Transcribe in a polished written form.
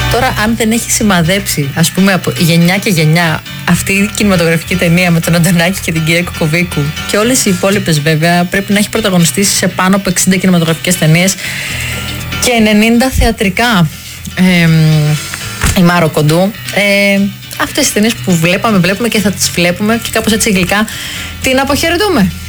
Τώρα, αν δεν έχει σημαδέψει, ας πούμε, από γενιά και γενιά αυτή η κινηματογραφική ταινία με τον Αντωνάκη και την κυρία Κοκοβίκου και όλες οι υπόλοιπες, βέβαια, πρέπει να έχει πρωταγωνιστήσει σε πάνω από 60 κινηματογραφικές ταινίες και 90 θεατρικά η Μάρο Κοντού. Αυτές τις ταινίες που βλέπουμε και θα τις βλέπουμε και κάπως έτσι γλυκά την αποχαιρετούμε.